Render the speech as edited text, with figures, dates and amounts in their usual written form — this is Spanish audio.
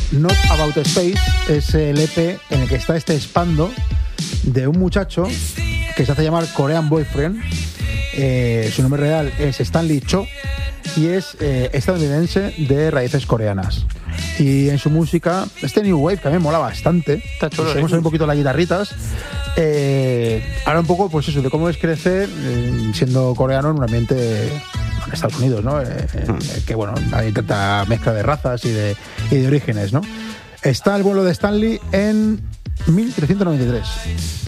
Not About Space es el EP en el que está este expando de un muchacho que se hace llamar Korean Boyfriend. Su nombre real es Stanley Cho y es estadounidense de raíces coreanas. Y en su música, este New Wave que a mí me mola bastante. Está chulo. Seguimos un poquito las guitarritas. Ahora un poco, pues eso, de cómo es crecer siendo coreano en un ambiente en Estados Unidos, ¿no? Que bueno, hay tanta mezcla de razas y de orígenes, ¿no? Está el vuelo de Stanley en 1393.